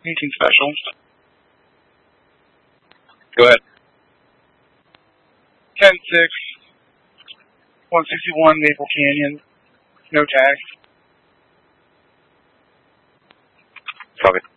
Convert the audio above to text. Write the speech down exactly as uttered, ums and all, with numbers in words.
Anything special? Go ahead. ten six, one sixty-one Maple Canyon, no tag. Copy.